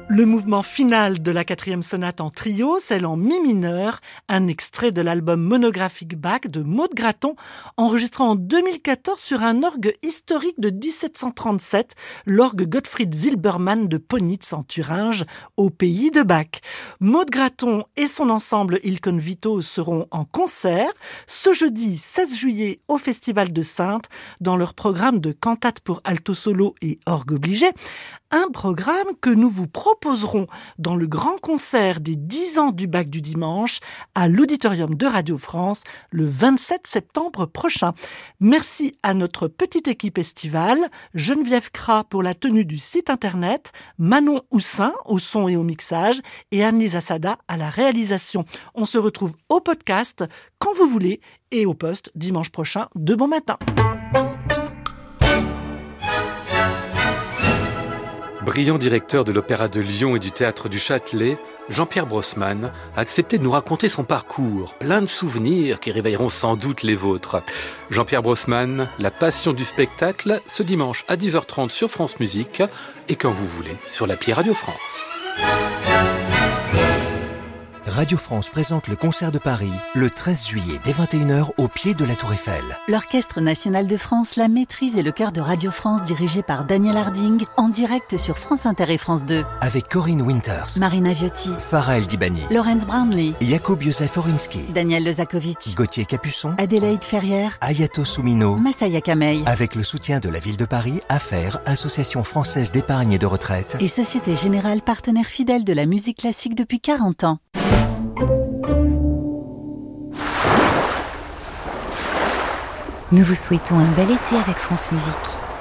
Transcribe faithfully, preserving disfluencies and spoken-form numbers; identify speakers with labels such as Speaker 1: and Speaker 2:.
Speaker 1: Le mouvement final de la quatrième sonate en trio, celle en mi mineur, un extrait de l'album monographique Bach de Maud Graton, enregistré en deux mille quatorze sur un orgue historique de dix-sept cent trente-sept, l'orgue Gottfried Silbermann de Ponitz en Thuringe, au pays de Bach. Maud Graton et son ensemble Il Convito seront en concert ce jeudi seize juillet au Festival de Saintes dans leur programme de cantate pour alto solo et orgue obligé, un programme que nous vous proposerons dans le grand concert des dix ans du Bach du dimanche à l'Auditorium de Radio France le vingt-sept septembre prochain. Merci à notre petite équipe estivale, Geneviève Cras pour la tenue du site internet, Manon Houssin au son et au mixage et Anne-Lise Assada à la réalisation. On se retrouve au podcast quand vous voulez et au poste dimanche prochain de bon matin.
Speaker 2: Brillant directeur de l'Opéra de Lyon et du Théâtre du Châtelet, Jean-Pierre Brossman a accepté de nous raconter son parcours, plein de souvenirs qui réveilleront sans doute les vôtres. Jean-Pierre Brossman, la passion du spectacle, ce dimanche à dix heures trente sur France Musique et quand vous voulez sur l'appli Radio France.
Speaker 3: Radio France présente le concert de Paris le treize juillet dès vingt et une heures au pied de la Tour Eiffel.
Speaker 4: L'Orchestre National de France, la Maîtrise et le Chœur de Radio France dirigé par Daniel Harding en direct sur France Inter et France deux.
Speaker 3: Avec Corinne Winters,
Speaker 4: Marina Viotti,
Speaker 3: Farah El Dibani,
Speaker 4: Lawrence Brownlee,
Speaker 3: Jacob Josef Orinsky,
Speaker 4: Daniel Lezakovitch,
Speaker 3: Gauthier Capuçon,
Speaker 4: Adélaïde Ferrière,
Speaker 3: Ayato Soumino,
Speaker 4: Massaya Kamei.
Speaker 3: Avec le soutien de la ville de Paris, Affaires, Association française d'épargne et de retraite
Speaker 4: et Société Générale, partenaire fidèle de la musique classique depuis quarante ans.
Speaker 5: Nous vous souhaitons un bel été avec France Musique.